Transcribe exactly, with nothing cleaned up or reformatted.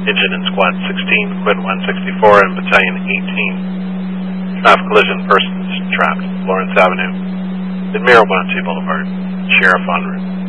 Engine in Squad sixteen, Quid one sixty-four, and Battalion eighteen. Traffic collision, persons trapped. Lawrence Avenue. Admiral Bounty Boulevard. Sheriff en route.